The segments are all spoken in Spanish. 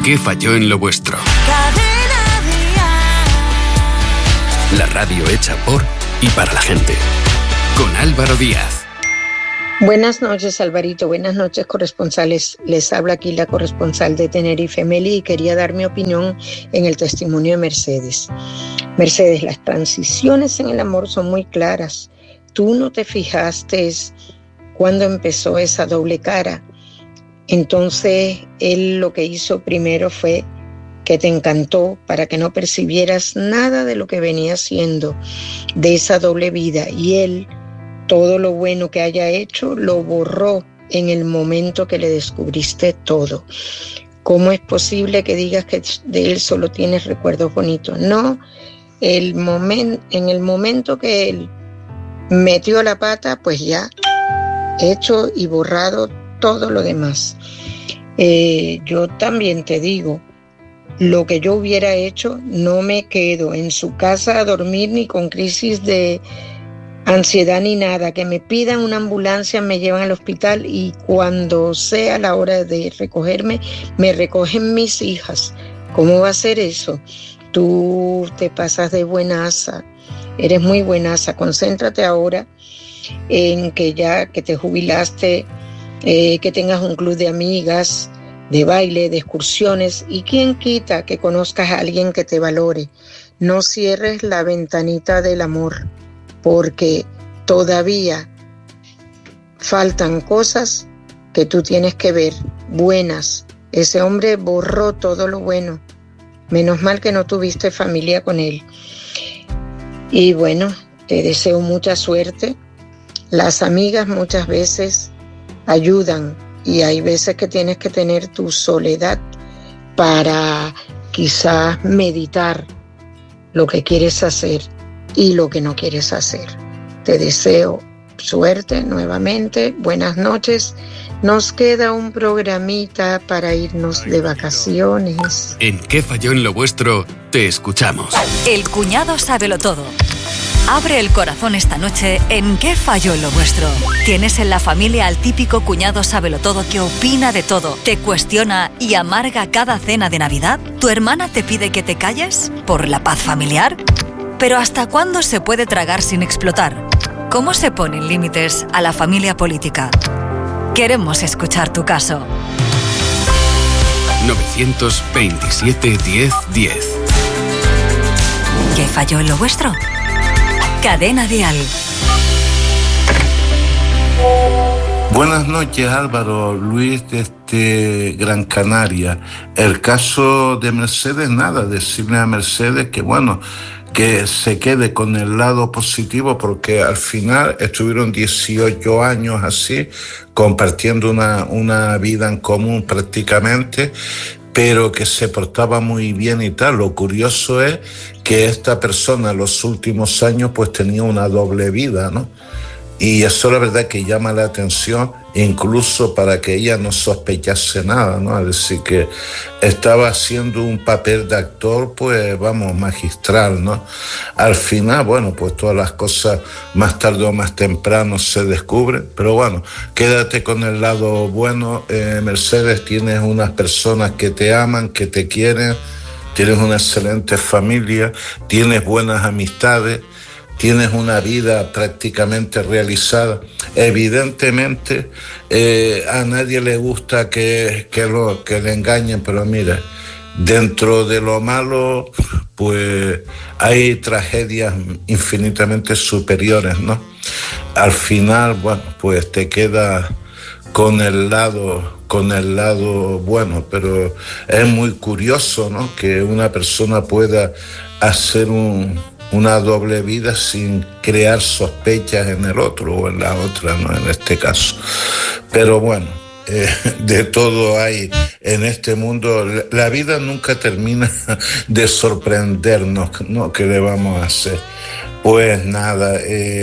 qué falló en lo vuestro? La radio hecha por y para la gente. Con Álvaro Díaz. Buenas noches, Alvarito. Buenas noches, corresponsales. Les habla aquí la corresponsal de Tenerife, Meli, y quería dar mi opinión en el testimonio de Mercedes. Mercedes, las transiciones en el amor son muy claras. Tú no te fijaste cuando empezó esa doble cara. Entonces, él lo que hizo primero fue que te encantó para que no percibieras nada de lo que venía haciendo, de esa doble vida. Y él, todo lo bueno que haya hecho, lo borró en el momento que le descubriste todo. ¿Cómo es posible que digas que de él solo tienes recuerdos bonitos? No, en el momento que él metió la pata, pues ya hecho y borrado todo lo demás. Yo también te digo, lo que yo hubiera hecho, no me quedo en su casa a dormir ni con crisis de ansiedad ni nada. Que me pidan una ambulancia, me llevan al hospital y cuando sea la hora de recogerme, me recogen mis hijas. ¿Cómo va a ser eso? Tú te pasas de buenaza, eres muy buenaza. Concéntrate ahora en que ya que te jubilaste, que tengas un club de amigas, de baile, de excursiones, y quién quita que conozcas a alguien que te valore. No cierres la ventanita del amor, porque todavía faltan cosas que tú tienes que ver, buenas. Ese hombre borró todo lo bueno. Menos mal que no tuviste familia con él. Y bueno, te deseo mucha suerte. Las amigas muchas veces ayudan y hay veces que tienes que tener tu soledad para quizás meditar lo que quieres hacer y lo que no quieres hacer. Te deseo suerte nuevamente, buenas noches. Nos queda un programita para irnos de vacaciones. ¿En qué falló en lo vuestro? Te escuchamos. El cuñado sábelo todo. Abre el corazón esta noche en ¿Qué falló en lo vuestro? ¿Tienes en la familia al típico cuñado sábelotodo que opina de todo, te cuestiona y amarga cada cena de Navidad? ¿Tu hermana te pide que te calles por la paz familiar? ¿Pero hasta cuándo se puede tragar sin explotar? ¿Cómo se ponen límites a la familia política? Queremos escuchar tu caso. 927 10 10. ¿Qué falló en lo vuestro? Cadena Dial. Buenas noches, Álvaro. Luis desde Gran Canaria. El caso de Mercedes, nada, decirle a Mercedes que bueno, que se quede con el lado positivo, porque al final estuvieron 18 años así, compartiendo una vida en común prácticamente, pero que se portaba muy bien y tal. Lo curioso es que esta persona en los últimos años pues tenía una doble vida, ¿no? Y eso la verdad que llama la atención, incluso para que ella no sospechase nada, ¿no? Es decir, que estaba haciendo un papel de actor, pues vamos, magistral, ¿no? Al final, bueno, pues todas las cosas más tarde o más temprano se descubren, pero bueno, quédate con el lado bueno. Mercedes, tienes unas personas que te aman, que te quieren, tienes una excelente familia, tienes buenas amistades, tienes una vida prácticamente realizada. Evidentemente a nadie le gusta que le engañen, pero mira, dentro de lo malo pues hay tragedias infinitamente superiores, ¿no? Al final, bueno, pues te quedas con el lado bueno, pero es muy curioso, ¿no? Que una persona pueda hacer una doble vida sin crear sospechas en el otro o en la otra, ¿no? En este caso. Pero bueno, de todo hay en este mundo. La vida nunca termina de sorprendernos, ¿no? ¿Qué le vamos a hacer? Pues nada,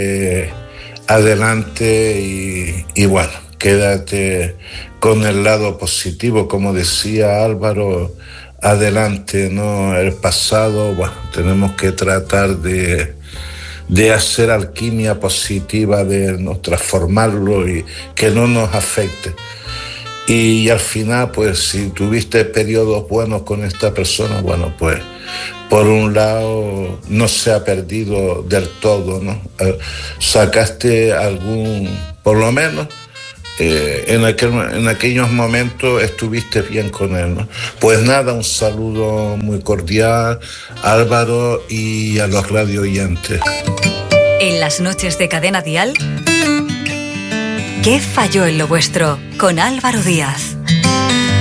adelante y bueno, quédate con el lado positivo, como decía Álvaro. Adelante, ¿no? El pasado, bueno, tenemos que tratar de hacer alquimia positiva, de no transformarlo y que no nos afecte. y al final, pues si tuviste periodos buenos con esta persona, bueno, pues por un lado no se ha perdido del todo, ¿no? Sacaste por lo menos en aquellos momentos estuviste bien con él, ¿no? Pues nada, un saludo muy cordial, Álvaro, y a los radio oyentes. En las noches de Cadena Dial, ¿qué falló en lo vuestro? Con Álvaro Díaz.